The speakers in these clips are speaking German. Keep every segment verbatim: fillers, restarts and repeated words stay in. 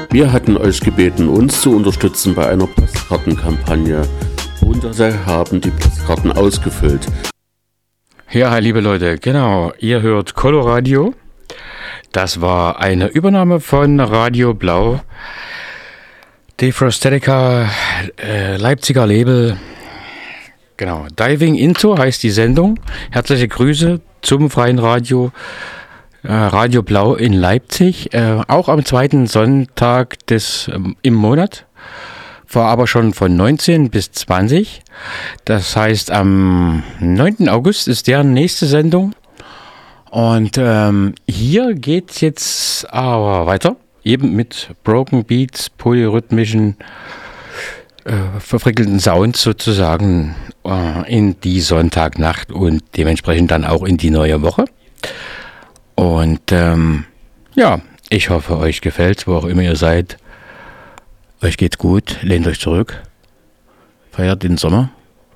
Wir hatten euch gebeten, uns zu unterstützen bei einer Postkartenkampagne. Hunderte haben die Postkarten ausgefüllt. Ja, hi, liebe Leute, genau, ihr hört Coloradio. Das war eine Übernahme von Radio Blau. Defrostatica, äh, Leipziger Label. Genau, Diving Into heißt die Sendung. Herzliche Grüße zum freien Radio. Äh, Radio Blau in Leipzig. Äh, auch am zweiten Sonntag des ähm, im Monat. War aber schon von neunzehn bis zwanzig. Das heißt, am neunten August ist deren nächste Sendung. Und ähm, hier geht's jetzt aber weiter, eben mit Broken Beats, polyrhythmischen, äh, verfrickelten Sounds sozusagen äh, in die Sonntagnacht und dementsprechend dann auch in die neue Woche. Und ähm, ja, ich hoffe, euch gefällt's, wo auch immer ihr seid. Euch geht's gut, lehnt euch zurück, feiert den Sommer.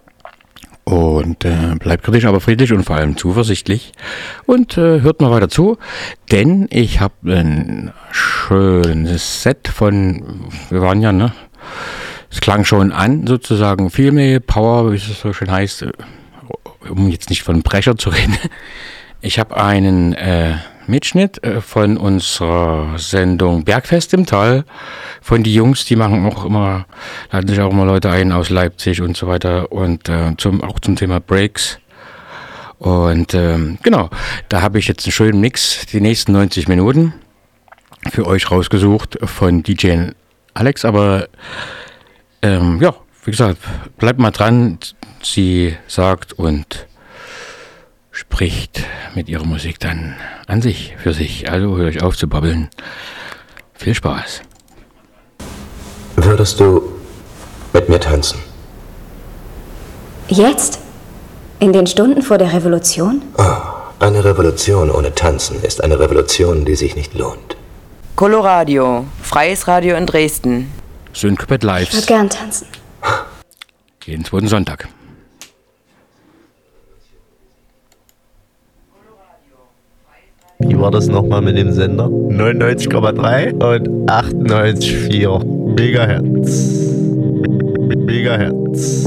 Und äh, bleibt kritisch, aber friedlich und vor allem zuversichtlich. Und äh, hört mal weiter zu, denn ich habe ein schönes Set von, wir waren ja, ne? Es klang schon an, sozusagen, Female Power, wie es so schön heißt, um jetzt nicht von Brecher zu reden. Ich habe einen äh, Mitschnitt äh, von unserer Sendung Bergfest im Tal. Von die Jungs, die machen auch immer, laden sich auch immer Leute ein aus Leipzig und so weiter und äh, zum, auch zum Thema Breaks. Und ähm, genau, da habe ich jetzt einen schönen Mix, die nächsten neunzig Minuten für euch rausgesucht von D J Alex. Aber ähm, ja, wie gesagt, bleibt mal dran. Sie sagt und spricht mit ihrer Musik dann an sich, für sich. Also hört euch auf zu babbeln. Viel Spaß. Würdest du mit mir tanzen? Jetzt? In den Stunden vor der Revolution? Oh, eine Revolution ohne Tanzen ist eine Revolution, die sich nicht lohnt. Coloradio, freies Radio in Dresden. Syncopet Live. Ich würde gern tanzen. Jeden zweiten Sonntag. Wie war das nochmal mit dem Sender? neunundneunzig Komma drei und achtundneunzig Komma vier Megahertz. Megahertz.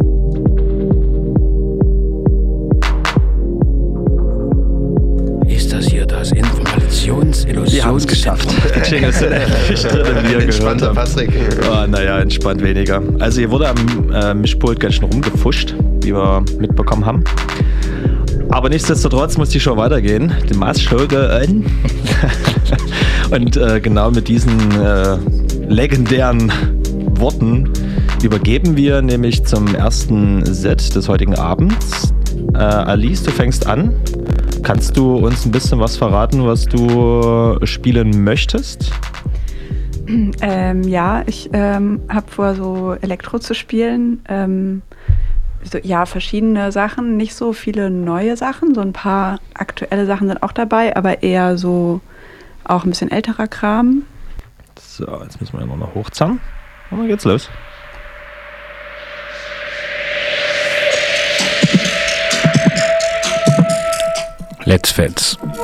Ist das hier das Informations-Illusions? Wir haben es geschafft. Jingles sind endlich drin, wie ihr gehört habt. Patrick. Oh, naja, entspannt weniger. Also hier wurde am äh, Mischpult ganz schön rumgefuscht, wie wir mitbekommen haben. Aber nichtsdestotrotz muss die Show weitergehen. Die Maßshow an. Und äh, genau mit diesen äh, legendären Worten übergeben wir nämlich zum ersten Set des heutigen Abends. Äh, Alice, du fängst an. Kannst du uns ein bisschen was verraten, was du spielen möchtest? Ähm, ja, ich ähm, habe vor, so Elektro zu spielen. Ähm, So, ja, verschiedene Sachen, nicht so viele neue Sachen, so ein paar aktuelle Sachen sind auch dabei, aber eher so auch ein bisschen älterer Kram. So, jetzt müssen wir noch hochzahlen. Und dann geht's los. Let's Fets.